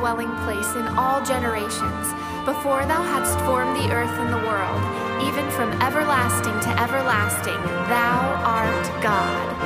dwelling place in all generations, before thou hadst formed the earth and the world, even from everlasting to everlasting, thou art God.